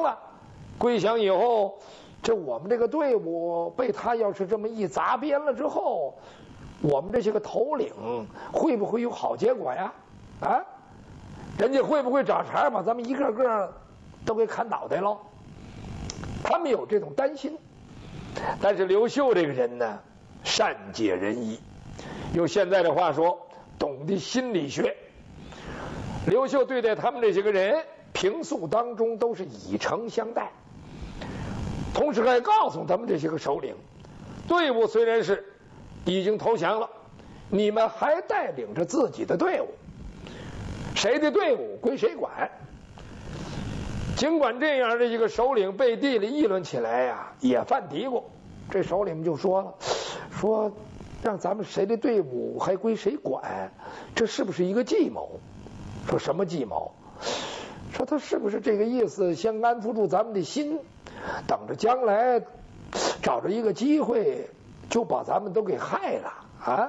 了，归降以后，这我们这个队伍被他要是这么一砸边了之后，我们这些个头领会不会有好结果呀？啊，人家会不会找茬把咱们一个个都给砍脑袋喽？他们有这种担心。但是刘秀这个人呢，善解人意，用现在的话说，懂得心理学。刘秀对待他们这些个人，平素当中都是以诚相待，同时还告诉他们这些个首领，队伍虽然是已经投降了，你们还带领着自己的队伍，谁的队伍归谁管。尽管这样，这一个首领背地里议论起来呀，也犯嘀咕。这首领们就说了，说让咱们谁的队伍还归谁管，这是不是一个计谋？说什么计谋？说他是不是这个意思，先安抚住咱们的心，等着将来找着一个机会就把咱们都给害了啊？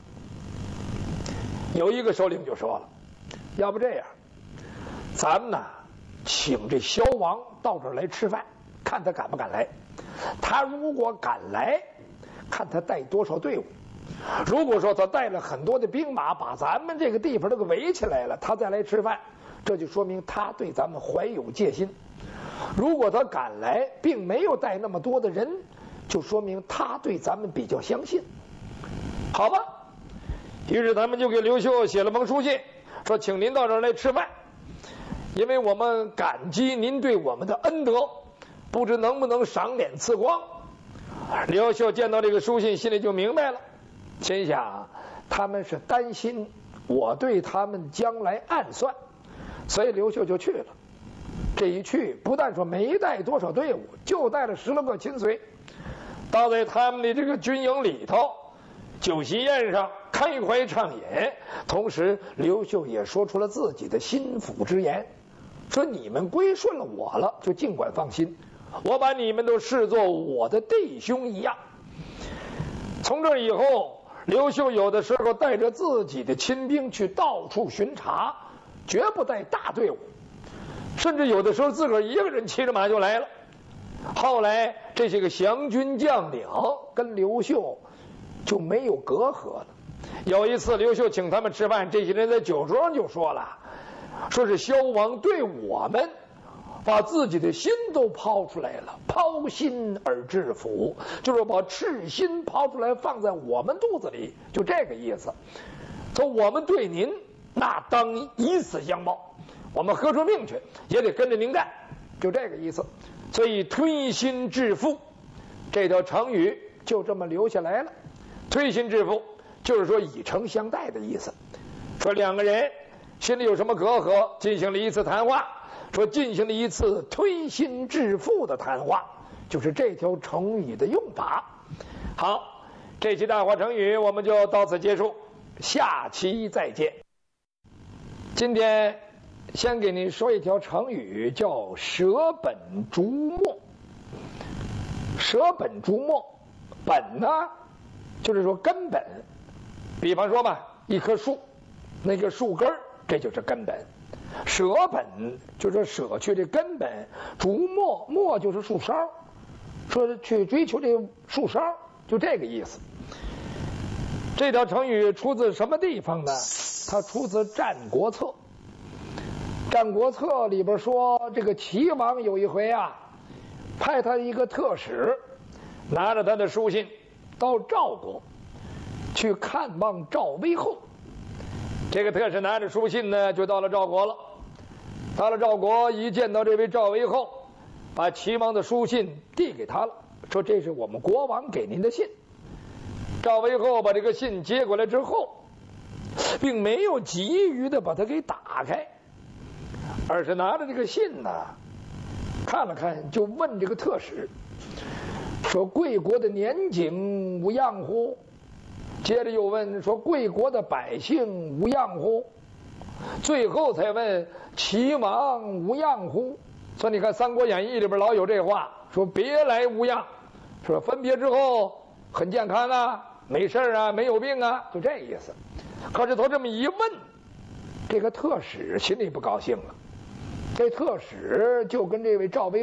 有一个首领就说了，要不这样，咱们呢请这萧王到这儿来吃饭，看他敢不敢来。他如果敢来，看他带多少队伍。如果说他带了很多的兵马，把咱们这个地方都给围起来了，他再来吃饭，这就说明他对咱们怀有戒心。如果他敢来，并没有带那么多的人，就说明他对咱们比较相信。好吧，于是他们就给刘秀写了封书信，说请您到这儿来吃饭，因为我们感激您对我们的恩德，不知能不能赏脸赐光。刘秀见到这个书信，心里就明白了，心想他们是担心我对他们将来暗算，所以刘秀就去了。这一去，不但说没带多少队伍，就带了10来个亲随，到在他们的这个军营里头，酒席宴上开怀畅饮。同时刘秀也说出了自己的心腹之言，说你们归顺了我了，就尽管放心，我把你们都视作我的弟兄一样。从这以后，刘秀有的时候带着自己的亲兵去到处巡查，绝不带大队伍，甚至有的时候自个儿一个人骑着马就来了。后来这些个降军将领跟刘秀就没有隔阂了。有一次刘秀请他们吃饭，这些人在酒桌上就说了，说是萧王对我们把自己的心都抛出来了，抛心而致腹，就是把赤心抛出来放在我们肚子里，就这个意思。说我们对您那当以死相报，我们豁出命去也得跟着您干，就这个意思。所以推心置腹这条成语就这么留下来了。推心置腹就是说以诚相待的意思。说两个人心里有什么隔阂，进行了一次谈话，说进行了一次推心置腹的谈话，就是这条成语的用法。好，这期大话成语我们就到此结束，下期再见。今天先给您说一条成语，叫舍本逐末。舍本逐末，本呢就是说根本，比方说吧，一棵树，那个树根这就是根本。舍本就是舍去这根本，逐末，末就是树梢，说去追求这树梢，就这个意思。这条成语出自什么地方呢？它出自《战国策》。《战国策》里边说，这个齐王有一回啊，派他一个特使拿着他的书信到赵国去看望赵威后。这个特使拿着书信呢，就到了赵国了。到了赵国，一见到这位赵威后，把齐王的书信递给他了，说这是我们国王给您的信。赵威后把这个信接过来之后，并没有急于的把它给打开，而是拿着这个信呢，看了看，就问这个特使说：“贵国的年景无恙乎？”接着又问说：“贵国的百姓无恙乎？”最后才问：“齐王无恙乎？”所以你看《三国演义》里边老有这话，说别来无恙，说分别之后很健康啊，没事啊，没有病啊，就这意思。可是他这么一问，这个特使心里不高兴了。这特使就跟这位赵威